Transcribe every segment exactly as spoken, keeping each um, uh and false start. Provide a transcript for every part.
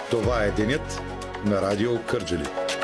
Това е денят на Радио Кърджали.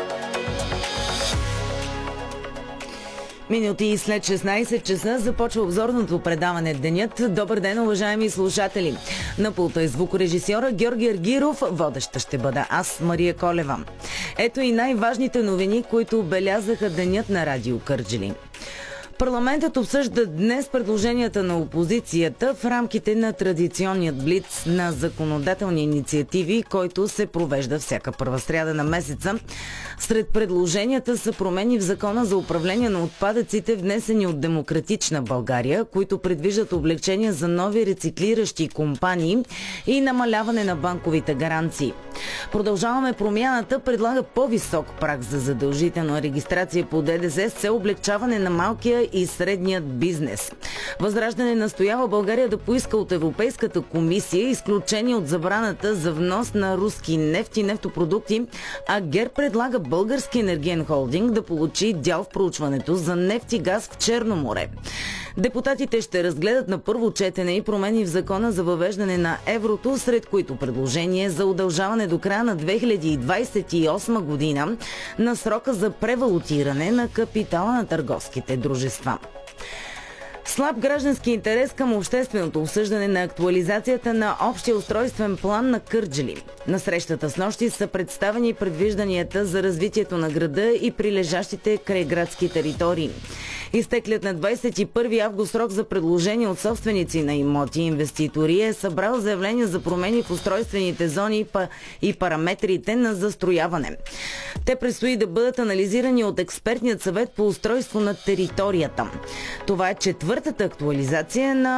Минути след шестнайсет часа започва обзорното предаване Денят. Добър ден, уважаеми слушатели! На пулта е звукорежисьора Георги Аргиров, водеща ще бъда аз, Мария Колева. Ето и най-важните новини, които обелязаха Денят на Радио Кърджали. Парламентът обсъжда днес предложенията на опозицията в рамките на традиционният блиц на законодателни инициативи, който се провежда всяка първа сряда на месеца. Сред предложенията са промени в Закона за управление на отпадъците, внесени от Демократична България, които предвиждат облекчения за нови рециклиращи компании и намаляване на банковите гаранции. Продължаваме промяната предлага по-висок праг за задължителна регистрация по ДДС с цел облекчаване на малкия и средният бизнес. Възраждане настоява България да поиска от Европейската комисия изключение от забраната за внос на руски нефт и нефтопродукти, а ГЕРБ предлага Български енергиен холдинг да получи дял в проучването за нефт и газ в Черно море. Депутатите ще разгледат на първо четене и промени в Закона за въвеждане на еврото, сред които предложение за удължаване до края на две хиляди двадесет и осма година на срока за превалутиране на капитала на търговските дружества. Слаб граждански интерес към общественото обсъждане на актуализацията на общия устройствен план на Кърджали. На срещата с нощи са представени предвижданията за развитието на града и прилежащите крайградски територии. Изтеклият на двадесет и първи август срок за предложение от собственици на имоти и инвеститори е събрал заявления за промени в устройствените зони и параметрите на застрояване. Те предстои да бъдат анализирани от експертният съвет по устройство на територията. Това е четвъртата актуализация на